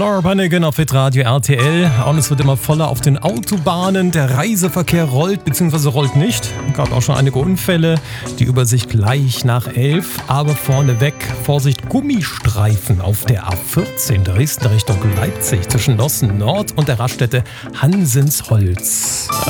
Laura Branigan auf Hitradio RTL. Und es wird immer voller auf den Autobahnen. Der Reiseverkehr rollt bzw. rollt nicht. Gab auch schon einige Unfälle. Die Übersicht gleich nach 11. Aber vorneweg, Vorsicht, Gummistreifen auf der A14 Dresden Richtung Leipzig zwischen Nossen Nord und der Raststätte Hansensholz.